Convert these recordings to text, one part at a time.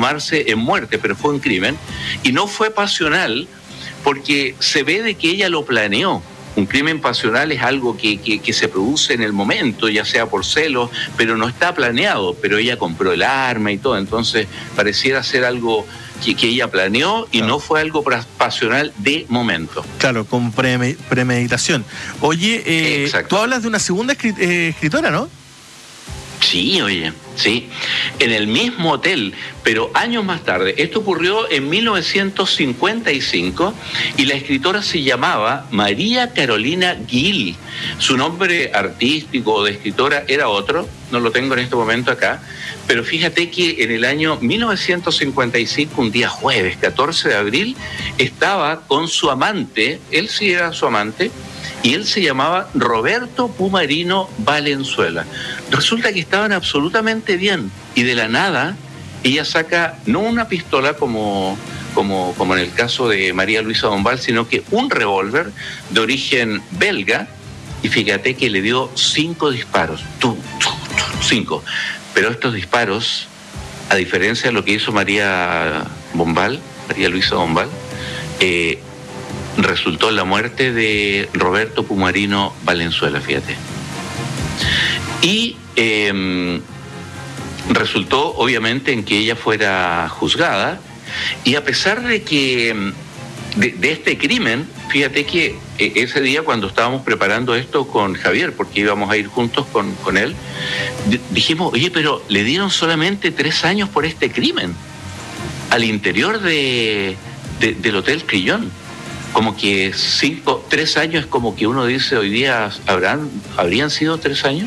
consumarse en muerte, pero fue un crimen, y no fue pasional porque se ve de que ella lo planeó. Un crimen pasional es algo que se produce en el momento, ya sea por celos, pero no está planeado, pero ella compró el arma y todo, entonces pareciera ser algo que ella planeó y no fue algo pasional de momento. Claro, con premeditación. Oye, tú hablas de una segunda escritora, ¿no? Sí, oye, sí, en el mismo hotel, pero años más tarde. Esto ocurrió en 1955 y la escritora se llamaba María Carolina Gill. Su nombre artístico de escritora era otro, no lo tengo en este momento acá, pero fíjate que en el año 1955, un día jueves, 14 de abril, estaba con su amante, él sí era su amante, y él se llamaba Roberto Pumarino Valenzuela. Resulta que estaban absolutamente bien, y de la nada ella saca no una pistola como en el caso de María Luisa Dombal, sino que un revólver de origen belga, y fíjate que le dio 5 disparos. 5. Pero estos disparos, a diferencia de lo que hizo María Luisa Dombal, resultó en la muerte de Roberto Pumarino Valenzuela, fíjate. Y resultó, obviamente, en que ella fuera juzgada, y a pesar de que de este crimen, fíjate que ese día cuando estábamos preparando esto con Javier, porque íbamos a ir juntos con él, dijimos, oye, pero le dieron solamente 3 años por este crimen, al interior del Hotel Crillon. Como que 3 años es como que uno dice hoy día, ¿habrían sido 3 años?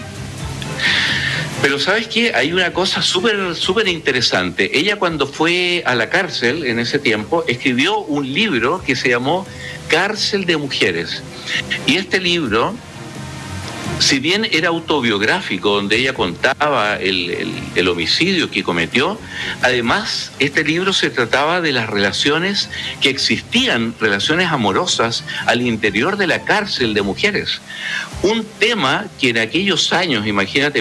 Pero ¿sabes qué? Hay una cosa súper interesante. Ella cuando fue a la cárcel en ese tiempo, escribió un libro que se llamó Cárcel de Mujeres. Y este libro, si bien era autobiográfico, donde ella contaba el homicidio que cometió, además este libro se trataba de las relaciones que existían, relaciones amorosas al interior de la cárcel de mujeres. Un tema que en aquellos años, imagínate,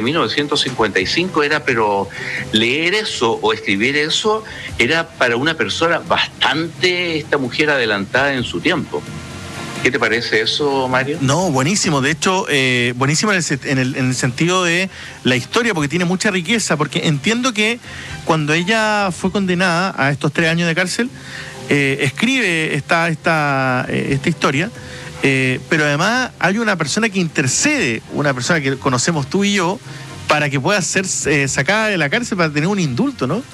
1955, pero leer eso o escribir eso era para una persona bastante, esta mujer adelantada en su tiempo. ¿Qué te parece eso, Mario? No, buenísimo. De hecho, buenísimo en el sentido de la historia, porque tiene mucha riqueza, porque entiendo que cuando ella fue condenada a estos 3 años de cárcel, escribe esta historia, pero además hay una persona que intercede, una persona que conocemos tú y yo, para que pueda ser sacada de la cárcel para tener un indulto, ¿no?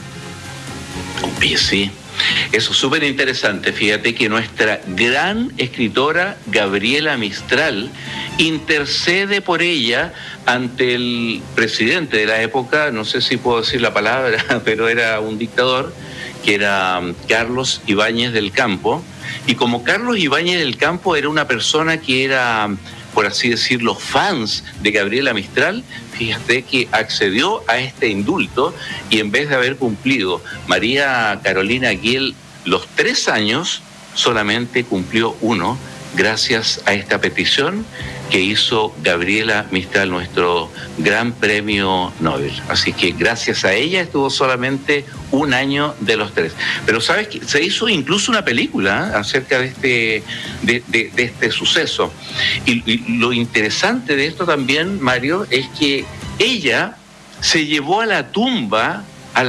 Oye, sí. Eso es súper interesante. Fíjate que nuestra gran escritora Gabriela Mistral intercede por ella ante el presidente de la época, no sé si puedo decir la palabra, pero era un dictador, que era Carlos Ibáñez del Campo. Y como Carlos Ibáñez del Campo era una persona que era, por así decirlo, fans de Gabriela Mistral, fíjate que accedió a este indulto, y en vez de haber cumplido María Carolina Gill los 3 años, solamente cumplió 1, gracias a esta petición que hizo Gabriela Mistral, nuestro gran premio Nobel. Así que gracias a ella estuvo solamente 1 año de los 3. Pero sabes que se hizo incluso una película acerca de este suceso. Y lo interesante de esto también, Mario, es que ella se llevó a la tumba,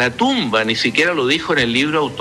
ni siquiera lo dijo en el libro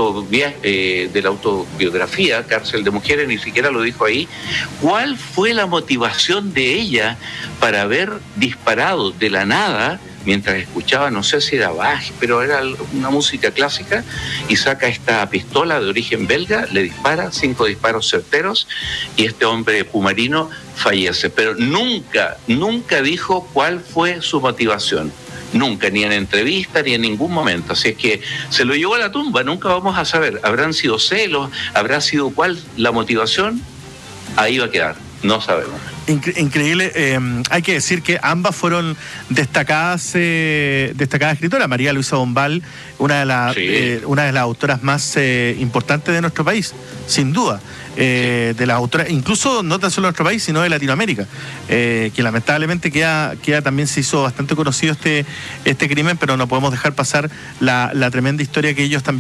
de la autobiografía, Cárcel de Mujeres, ni siquiera lo dijo ahí, cuál fue la motivación de ella para haber disparado de la nada, mientras escuchaba, no sé si era Bach, pero era una música clásica, y saca esta pistola de origen belga, le dispara 5 disparos certeros, y este hombre Pumarino fallece. Pero nunca dijo cuál fue su motivación. Nunca, ni en entrevista, ni en ningún momento. Así es que se lo llevó a la tumba, nunca vamos a saber. ¿Habrán sido celos? ¿Habrá sido cuál la motivación? Ahí va a quedar, no sabemos. Increíble. Hay que decir que ambas fueron destacadas escritoras. María Luisa Dombal, una de las autoras más importantes de nuestro país, sin duda. De las autoras, incluso no tan solo de nuestro país, sino de Latinoamérica, que lamentablemente queda también se hizo bastante conocido este crimen, pero no podemos dejar pasar la tremenda historia que ellos también